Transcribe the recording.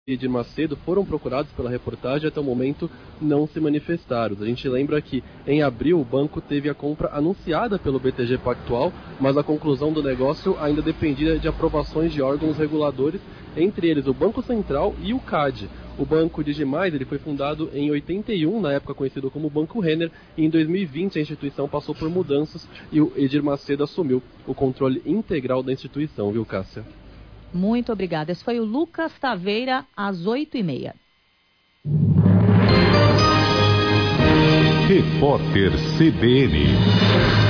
e Edir Macedo foram procurados pela reportagem e até o momento não se manifestaram. A gente lembra que em abril o banco teve a compra anunciada pelo BTG Pactual, mas a conclusão do negócio ainda dependia de aprovações de órgãos reguladores, entre eles o Banco Central e o CAD. O Banco Digimais ele foi fundado em 81, na época conhecido como Banco Renner, e em 2020 a instituição passou por mudanças e o Edir Macedo assumiu o controle integral da instituição, viu, Cássia? Muito obrigada. Esse foi o Lucas Taveira, às 8h30. Repórter CBN.